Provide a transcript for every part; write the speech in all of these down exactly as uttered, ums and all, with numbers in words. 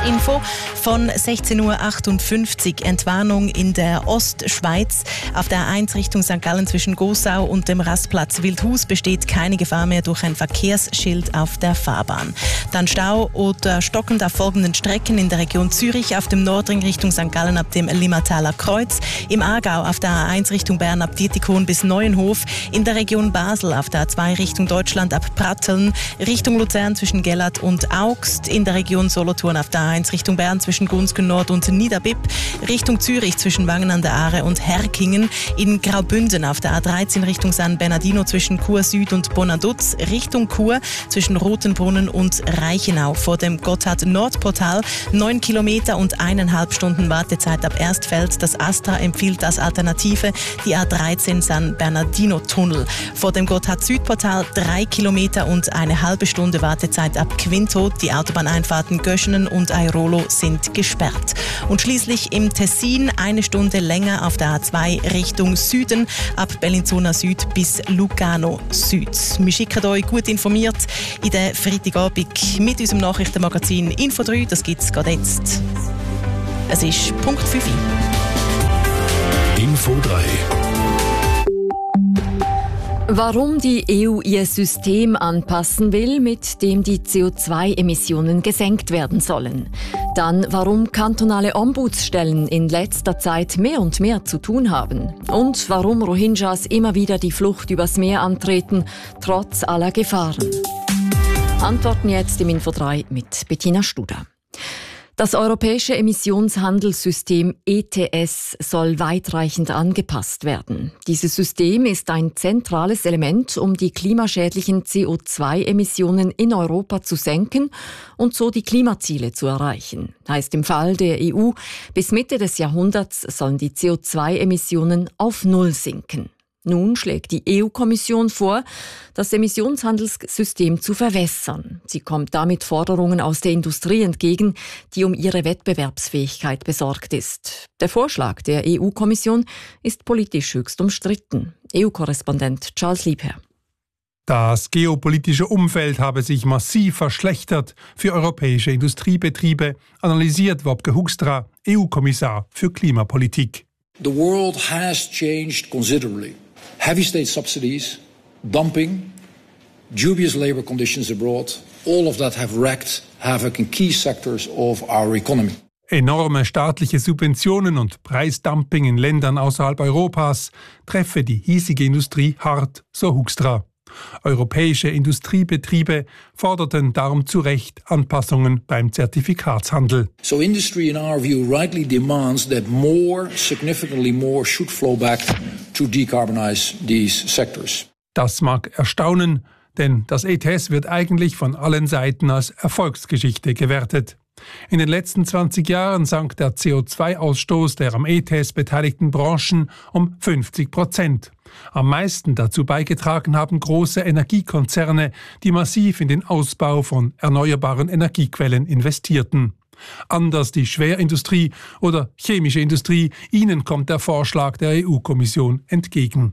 Verkehrsinfo von sechzehn Uhr achtundfünfzig. Entwarnung in der Ostschweiz. Auf der A eins Richtung Sankt Gallen zwischen Gossau und dem Rastplatz Wildhaus besteht keine Gefahr mehr durch ein Verkehrsschild auf der Fahrbahn. Dann Stau oder stockend auf folgenden Strecken in der Region Zürich, auf dem Nordring Richtung Sankt Gallen ab dem Limmataler Kreuz, im Aargau auf der A eins Richtung Bern ab Dietikon bis Neuenhof, in der Region Basel auf der A zwei Richtung Deutschland ab Pratteln, Richtung Luzern zwischen Gellert und Augst, in der Region Solothurn auf der A eins Richtung Bern zwischen Gunzgen Nord und Niederbipp, Richtung Zürich zwischen Wangen an der Aare und Herkingen, in Graubünden auf der A dreizehn Richtung San Bernardino zwischen Chur Süd und Bonaduz, Richtung Chur zwischen Rotenbrunnen und Reichenau vor dem Gotthard-Nordportal, neun Kilometer und eineinhalb Stunden Wartezeit ab Erstfeld. Das Astra empfiehlt als Alternative die A dreizehn San Bernardino-Tunnel. Vor dem Gotthard-Südportal drei Kilometer und eine halbe Stunde Wartezeit ab Quinto. Die Autobahneinfahrten Göschenen und Airolo sind gesperrt. Und schließlich im Tessin eine Stunde länger auf der A zwei Richtung Süden ab Bellinzona Süd bis Lugano Süd. Wir schicken euch gut informiert in den Freitagabend mit unserem Nachrichtenmagazin Info drei. Das gibt es gerade jetzt. Es ist Punkt fünf. Info drei. Warum die E U ihr System anpassen will, mit dem die C O zwei Emissionen gesenkt werden sollen. Dann, warum kantonale Ombudsstellen in letzter Zeit mehr und mehr zu tun haben. Und warum Rohingyas immer wieder die Flucht übers Meer antreten, trotz aller Gefahren. Antworten jetzt im Info drei mit Bettina Studer. Das europäische Emissionshandelssystem E T S soll weitreichend angepasst werden. Dieses System ist ein zentrales Element, um die klimaschädlichen C O zwei Emissionen in Europa zu senken und so die Klimaziele zu erreichen. Heißt im Fall der E U, bis Mitte des Jahrhunderts sollen die C O zwei Emissionen auf Null sinken. Nun schlägt die E U-Kommission vor, das Emissionshandelssystem zu verwässern. Sie kommt damit Forderungen aus der Industrie entgegen, die um ihre Wettbewerbsfähigkeit besorgt ist. Der Vorschlag der E U-Kommission ist politisch höchst umstritten. E U-Korrespondent Charles Liebherr. Das geopolitische Umfeld habe sich massiv verschlechtert für europäische Industriebetriebe, analysiert Wopke Hoekstra, E U-Kommissar für Klimapolitik. The world has changed considerably. Heavy state subsidies, dumping, dubious labour conditions abroad, all of that have wreaked havoc in key sectors of our economy. Enorme staatliche Subventionen und Preisdumping in Ländern außerhalb Europas treffe die hiesige Industrie hart, so Hoekstra. Europäische Industriebetriebe forderten darum zu Recht Anpassungen beim Zertifikatshandel. So industry in our view rightly demands that more, significantly more should flow back to decarbonize these sectors. Das mag erstaunen, denn das E T S wird eigentlich von allen Seiten als Erfolgsgeschichte gewertet. In den letzten zwanzig Jahren sank der C O zwei Ausstoß der am E T S beteiligten Branchen um fünfzig Prozent. Am meisten dazu beigetragen haben große Energiekonzerne, die massiv in den Ausbau von erneuerbaren Energiequellen investierten. Anders die Schwerindustrie oder chemische Industrie, ihnen kommt der Vorschlag der E U-Kommission entgegen.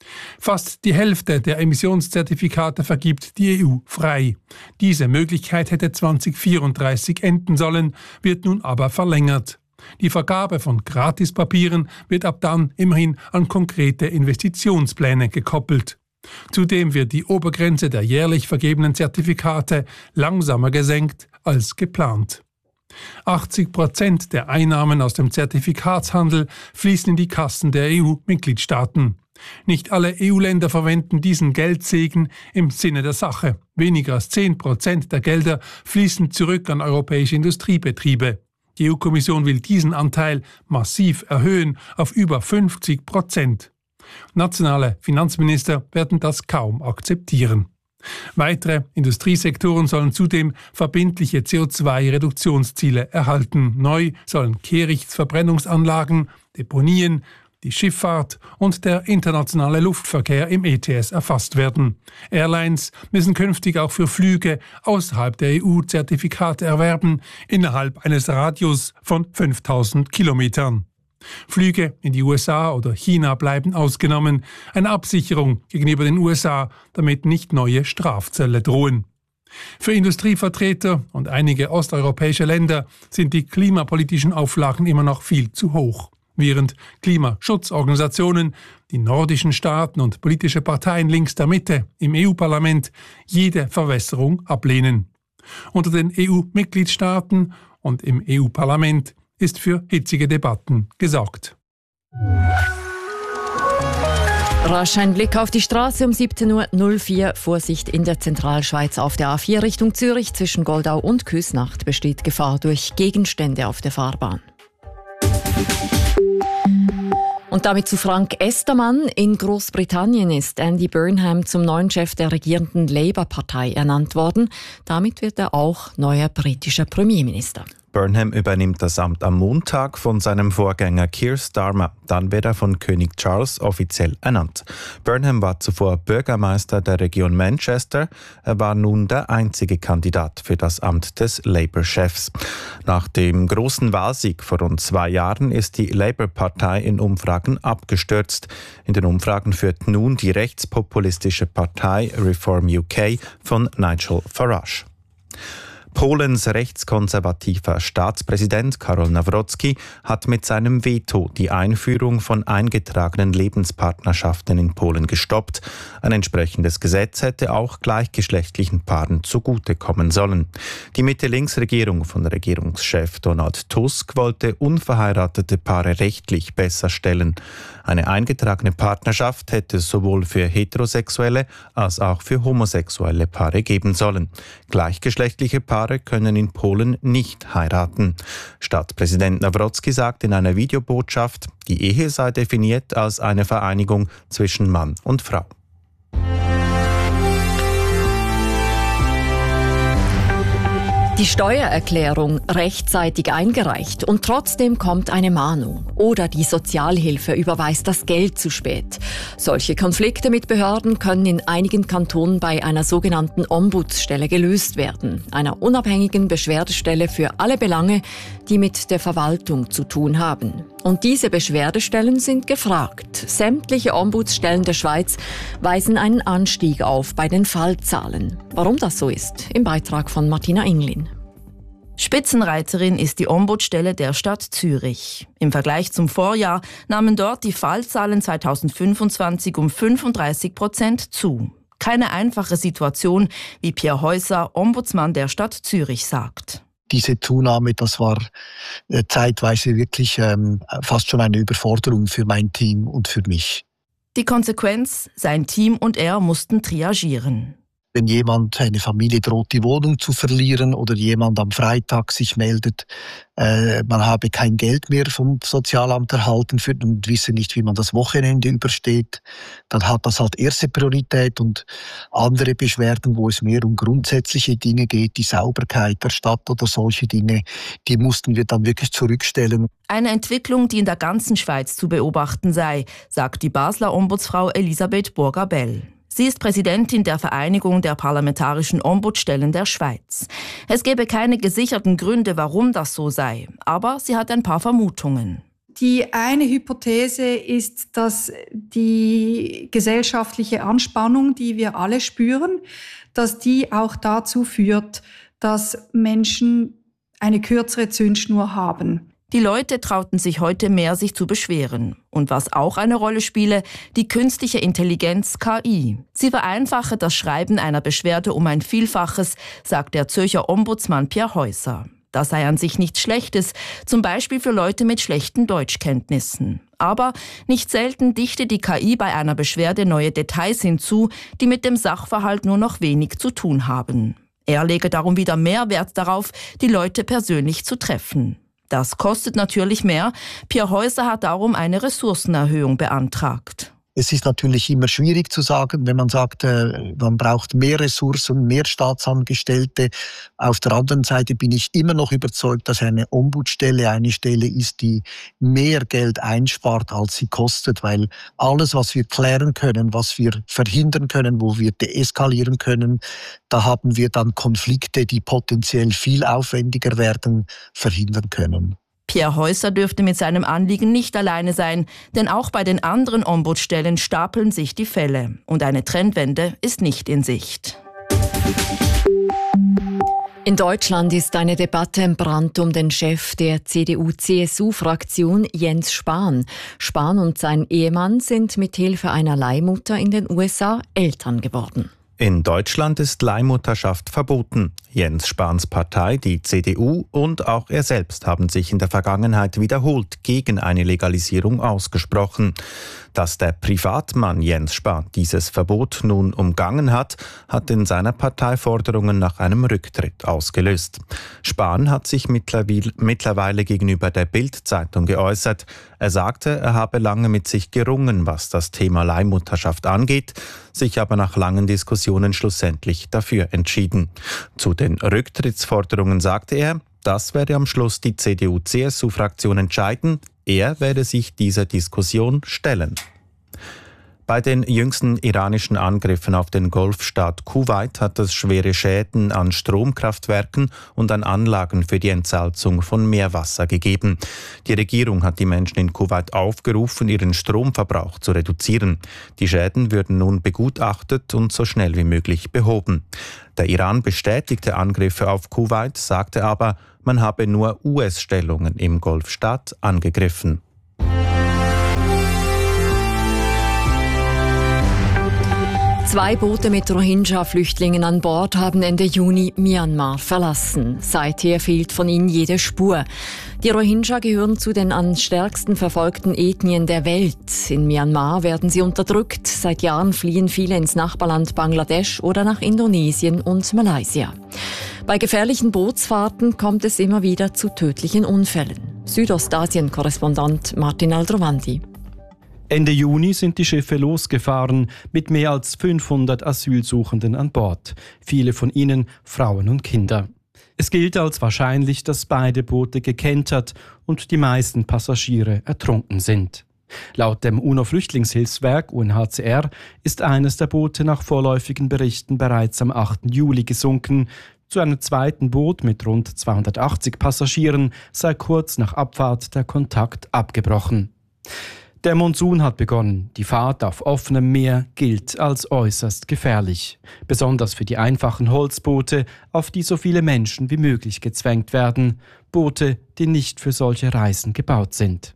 Fast die Hälfte der Emissionszertifikate vergibt die E U frei. Diese Möglichkeit hätte zwanzig vierunddreißig enden sollen, wird nun aber verlängert. Die Vergabe von Gratispapieren wird ab dann immerhin an konkrete Investitionspläne gekoppelt. Zudem wird die Obergrenze der jährlich vergebenen Zertifikate langsamer gesenkt als geplant. achtzig Prozent der Einnahmen aus dem Zertifikatshandel fließen in die Kassen der E U-Mitgliedstaaten. Nicht alle E U-Länder verwenden diesen Geldsegen im Sinne der Sache. Weniger als zehn Prozent der Gelder fließen zurück an europäische Industriebetriebe. Die E U-Kommission will diesen Anteil massiv erhöhen auf über fünfzig Prozent. Nationale Finanzminister werden das kaum akzeptieren. Weitere Industriesektoren sollen zudem verbindliche C O zwei Reduktionsziele erhalten. Neu sollen Kehrichtverbrennungsanlagen, Deponien, die Schifffahrt und der internationale Luftverkehr im E T S erfasst werden. Airlines müssen künftig auch für Flüge außerhalb der E U Zertifikate erwerben, innerhalb eines Radius von fünftausend Kilometern. Flüge in die U S A oder China bleiben ausgenommen, eine Absicherung gegenüber den U S A, damit nicht neue Strafzölle drohen. Für Industrievertreter und einige osteuropäische Länder sind die klimapolitischen Auflagen immer noch viel zu hoch, während Klimaschutzorganisationen, die nordischen Staaten und politische Parteien links der Mitte im E U-Parlament jede Verwässerung ablehnen. Unter den E U-Mitgliedstaaten und im E U-Parlament ist für hitzige Debatten gesorgt. Rasch ein Blick auf die Straße um siebzehn Uhr null vier. Vorsicht in der Zentralschweiz auf der A vier Richtung Zürich. Zwischen Goldau und Küsnacht besteht Gefahr durch Gegenstände auf der Fahrbahn. Und damit zu Frank Estermann. In Großbritannien ist Andy Burnham zum neuen Chef der regierenden Labour-Partei ernannt worden. Damit wird er auch neuer britischer Premierminister. Burnham übernimmt das Amt am Montag von seinem Vorgänger Keir Starmer. Dann wird er von König Charles offiziell ernannt. Burnham war zuvor Bürgermeister der Region Manchester. Er war nun der einzige Kandidat für das Amt des Labour-Chefs. Nach dem großen Wahlsieg vor rund zwei Jahren ist die Labour-Partei in Umfragen abgestürzt. In den Umfragen führt nun die rechtspopulistische Partei Reform U K von Nigel Farage. Polens rechtskonservativer Staatspräsident Karol Nawrocki hat mit seinem Veto die Einführung von eingetragenen Lebenspartnerschaften in Polen gestoppt. Ein entsprechendes Gesetz hätte auch gleichgeschlechtlichen Paaren zugutekommen sollen. Die Mitte-Links-Regierung von Regierungschef Donald Tusk wollte unverheiratete Paare rechtlich besser stellen. Eine eingetragene Partnerschaft hätte es sowohl für heterosexuelle als auch für homosexuelle Paare geben sollen. Gleichgeschlechtliche Paare können in Polen nicht heiraten. Stadtpräsident Nawrocki sagt in einer Videobotschaft, die Ehe sei definiert als eine Vereinigung zwischen Mann und Frau. Die Steuererklärung rechtzeitig eingereicht und trotzdem kommt eine Mahnung. Oder die Sozialhilfe überweist das Geld zu spät. Solche Konflikte mit Behörden können in einigen Kantonen bei einer sogenannten Ombudsstelle gelöst werden, einer unabhängigen Beschwerdestelle für alle Belange, die mit der Verwaltung zu tun haben. Und diese Beschwerdestellen sind gefragt. Sämtliche Ombudsstellen der Schweiz weisen einen Anstieg auf bei den Fallzahlen. Warum das so ist, im Beitrag von Martina Inglin. Spitzenreiterin ist die Ombudsstelle der Stadt Zürich. Im Vergleich zum Vorjahr nahmen dort die Fallzahlen zweitausendfünfundzwanzig um fünfunddreißig Prozent zu. Keine einfache Situation, wie Pierre Häuser, Ombudsmann der Stadt Zürich, sagt. Diese Zunahme, das war äh, zeitweise wirklich ähm, fast schon eine Überforderung für mein Team und für mich. Die Konsequenz, sein Team und er mussten triagieren. Wenn jemand, eine Familie droht, die Wohnung zu verlieren oder jemand am Freitag sich meldet, äh, man habe kein Geld mehr vom Sozialamt erhalten für, und wisse nicht, wie man das Wochenende übersteht, dann hat das halt erste Priorität. Und andere Beschwerden, wo es mehr um grundsätzliche Dinge geht, die Sauberkeit der Stadt oder solche Dinge, die mussten wir dann wirklich zurückstellen. Eine Entwicklung, die in der ganzen Schweiz zu beobachten sei, sagt die Basler Ombudsfrau Elisabeth Burger-Bell. Sie ist Präsidentin der Vereinigung der parlamentarischen Ombudsstellen der Schweiz. Es gebe keine gesicherten Gründe, warum das so sei, aber sie hat ein paar Vermutungen. Die eine Hypothese ist, dass die gesellschaftliche Anspannung, die wir alle spüren, dass die auch dazu führt, dass Menschen eine kürzere Zündschnur haben. Die Leute trauten sich heute mehr, sich zu beschweren. Und was auch eine Rolle spiele, die künstliche Intelligenz K I. Sie vereinfache das Schreiben einer Beschwerde um ein Vielfaches, sagt der Zürcher Ombudsmann Pierre Häuser. Das sei an sich nichts Schlechtes, zum Beispiel für Leute mit schlechten Deutschkenntnissen. Aber nicht selten dichte die K I bei einer Beschwerde neue Details hinzu, die mit dem Sachverhalt nur noch wenig zu tun haben. Er lege darum wieder mehr Wert darauf, die Leute persönlich zu treffen. Das kostet natürlich mehr. Pierre Häuser hat darum eine Ressourcenerhöhung beantragt. Es ist natürlich immer schwierig zu sagen, wenn man sagt, man braucht mehr Ressourcen, mehr Staatsangestellte. Auf der anderen Seite bin ich immer noch überzeugt, dass eine Ombudsstelle eine Stelle ist, die mehr Geld einspart, als sie kostet, weil alles, was wir klären können, was wir verhindern können, wo wir deeskalieren können, da haben wir dann Konflikte, die potenziell viel aufwendiger werden, verhindern können. Pierre Häuser dürfte mit seinem Anliegen nicht alleine sein, denn auch bei den anderen Ombudsstellen stapeln sich die Fälle und eine Trendwende ist nicht in Sicht. In Deutschland ist eine Debatte entbrannt um den Chef der C D U C S U-Fraktion, Jens Spahn. Spahn und sein Ehemann sind mit Hilfe einer Leihmutter in den U S A Eltern geworden. In Deutschland ist Leihmutterschaft verboten. Jens Spahns Partei, die C D U und auch er selbst haben sich in der Vergangenheit wiederholt gegen eine Legalisierung ausgesprochen. Dass der Privatmann Jens Spahn dieses Verbot nun umgangen hat, hat in seiner Partei Forderungen nach einem Rücktritt ausgelöst. Spahn hat sich mittlerweile gegenüber der Bild-Zeitung geäußert. Er sagte, er habe lange mit sich gerungen, was das Thema Leihmutterschaft angeht, sich aber nach langen Diskussionen schlussendlich dafür entschieden. Zu den Rücktrittsforderungen sagte er, das werde am Schluss die C D U C S U-Fraktion entscheiden. Er werde sich dieser Diskussion stellen. Bei den jüngsten iranischen Angriffen auf den Golfstaat Kuwait hat es schwere Schäden an Stromkraftwerken und an Anlagen für die Entsalzung von Meerwasser gegeben. Die Regierung hat die Menschen in Kuwait aufgerufen, ihren Stromverbrauch zu reduzieren. Die Schäden würden nun begutachtet und so schnell wie möglich behoben. Der Iran bestätigte Angriffe auf Kuwait, sagte aber, man habe nur U S-Stellungen im Golfstaat angegriffen. Zwei Boote mit Rohingya-Flüchtlingen an Bord haben Ende Juni Myanmar verlassen. Seither fehlt von ihnen jede Spur. Die Rohingya gehören zu den am stärksten verfolgten Ethnien der Welt. In Myanmar werden sie unterdrückt. Seit Jahren fliehen viele ins Nachbarland Bangladesch oder nach Indonesien und Malaysia. Bei gefährlichen Bootsfahrten kommt es immer wieder zu tödlichen Unfällen. Südostasien-Korrespondent Martin Aldrovandi. Ende Juni sind die Schiffe losgefahren mit mehr als fünfhundert Asylsuchenden an Bord. Viele von ihnen Frauen und Kinder. Es gilt als wahrscheinlich, dass beide Boote gekentert und die meisten Passagiere ertrunken sind. Laut dem UNO-Flüchtlingshilfswerk U N H C R ist eines der Boote nach vorläufigen Berichten bereits am achten Juli gesunken. Zu einem zweiten Boot mit rund zweihundertachtzig Passagieren sei kurz nach Abfahrt der Kontakt abgebrochen. Der Monsun hat begonnen. Die Fahrt auf offenem Meer gilt als äußerst gefährlich. Besonders für die einfachen Holzboote, auf die so viele Menschen wie möglich gezwängt werden. Boote, die nicht für solche Reisen gebaut sind.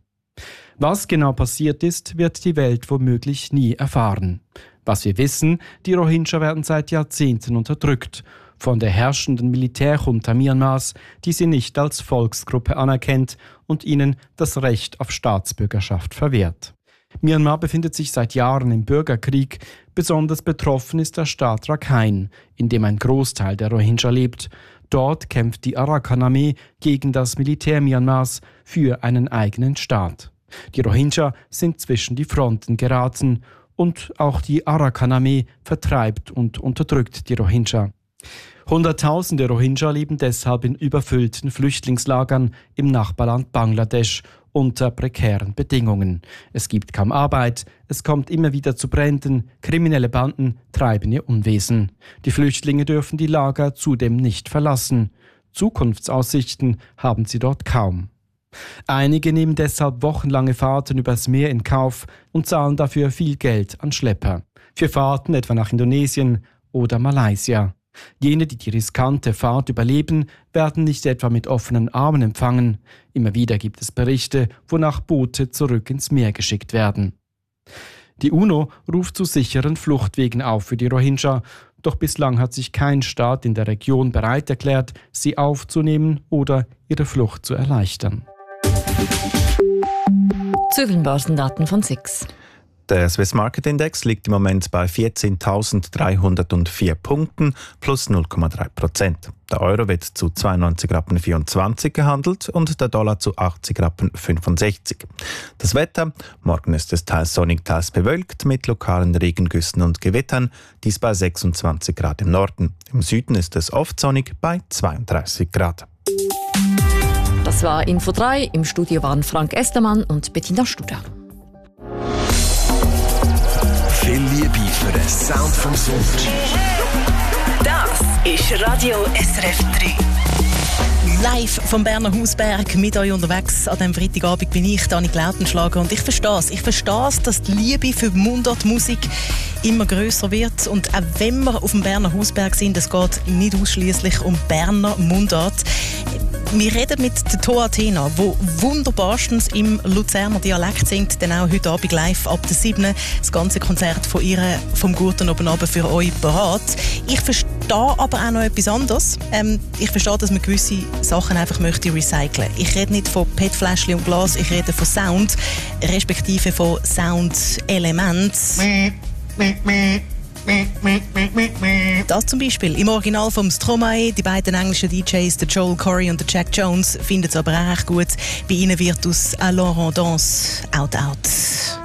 Was genau passiert ist, wird die Welt womöglich nie erfahren. Was wir wissen, die Rohingya werden seit Jahrzehnten unterdrückt. Von der herrschenden Militärjunta Myanmars, die sie nicht als Volksgruppe anerkennt und ihnen das Recht auf Staatsbürgerschaft verwehrt. Myanmar befindet sich seit Jahren im Bürgerkrieg. Besonders betroffen ist der Staat Rakhine, in dem ein Großteil der Rohingya lebt. Dort kämpft die Arakan-Armee gegen das Militär Myanmars für einen eigenen Staat. Die Rohingya sind zwischen die Fronten geraten und auch die Arakan-Armee vertreibt und unterdrückt die Rohingya. Hunderttausende Rohingya leben deshalb in überfüllten Flüchtlingslagern im Nachbarland Bangladesch unter prekären Bedingungen. Es gibt kaum Arbeit, es kommt immer wieder zu Bränden, kriminelle Banden treiben ihr Unwesen. Die Flüchtlinge dürfen die Lager zudem nicht verlassen. Zukunftsaussichten haben sie dort kaum. Einige nehmen deshalb wochenlange Fahrten übers Meer in Kauf und zahlen dafür viel Geld an Schlepper. Für Fahrten etwa nach Indonesien oder Malaysia. Jene, die die riskante Fahrt überleben, werden nicht etwa mit offenen Armen empfangen. Immer wieder gibt es Berichte, wonach Boote zurück ins Meer geschickt werden. Die UNO ruft zu sicheren Fluchtwegen auf für die Rohingya, doch bislang hat sich kein Staat in der Region bereit erklärt, sie aufzunehmen oder ihre Flucht zu erleichtern. Zu den Börsendaten von S I X. Der Swiss Market Index liegt im Moment bei vierzehntausenddreihundertvier Punkten plus null Komma drei Prozent. Der Euro wird zu zweiundneunzig Rappen vierundzwanzig gehandelt und der Dollar zu achtzig Rappen fünfundsechzig. Das Wetter: Morgen ist es teils sonnig, teils bewölkt mit lokalen Regengüssen und Gewittern, dies bei sechsundzwanzig Grad im Norden. Im Süden ist es oft sonnig bei zweiunddreißig Grad. Das war Info drei. Im Studio waren Frank Estermann und Bettina Studer. Viel Liebe für den Sound vom Sonntag. Das ist Radio S R F drei. Live vom Berner Hausberg mit euch unterwegs. An diesem Freitagabend bin ich, Dani Lautenschlager, und ich verstehe es. Ich verstehe es, dass die Liebe für Mundartmusik immer grösser wird. Und auch wenn wir auf dem Berner Hausberg sind, es geht nicht ausschließlich um Berner Mundart. Wir reden mit der Toa Athena, die wunderbarstens im Luzerner Dialekt singt, dann auch heute Abend live ab der siebten das ganze Konzert von ihr vom Guten oben runter für euch parat. Ich verstehe aber auch noch etwas anderes. Ähm, ich verstehe, dass man gewisse Sachen einfach möchte recyceln. Ich rede nicht von P E T-Fläschchen und Glas, ich rede von Sound, respektive von Sound-Elementen. Das zum Beispiel im Original vom Stromae. Die beiden englischen D Js, der Joel Corey und der Jack Jones, finden es aber auch recht gut. Bei ihnen wird aus «Alors on danse» «Out Out».